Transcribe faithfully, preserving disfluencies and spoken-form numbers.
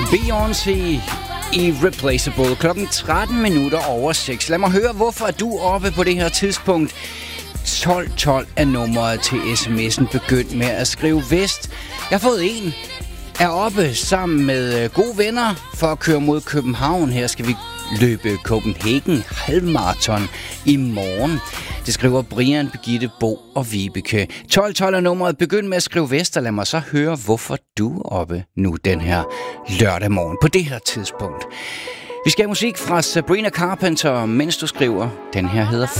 Beyoncé, Irreplaceable, klokken tretten minutter over seks. Lad mig høre, hvorfor er du oppe på det her tidspunkt? tolv tolv er nummeret til sms'en. Begynd med at skrive vest. Jeg har fået en. Er oppe sammen med gode venner for at køre mod København. Her skal vi løbe Copenhagen halvmarathon i morgen. Det skriver Brian, Birgitte, Bo og Vibeke. tolv tolv er nummeret. Begynd med at skrive vest, og lad mig så høre, hvorfor du er oppe nu den her lørdag morgen på det her tidspunkt. Vi skal have musik fra Sabrina Carpenter, mens du skriver. Den her hedder